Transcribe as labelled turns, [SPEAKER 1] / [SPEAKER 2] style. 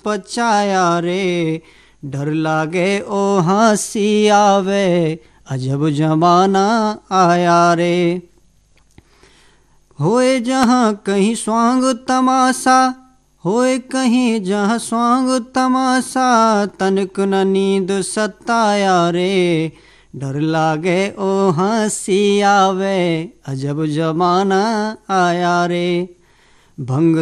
[SPEAKER 1] पचाया रे। डर लागे ओ हंसी आवे अजब जमाना आया रे। होए जहाँ कहीं स्वांग तमाशा, होए कहीं जहाँ स्वांग तमाशा, तनिक न नींद सताया रे। डर लागे ओ हंसी आवे अजब जमाना आया रे। भंग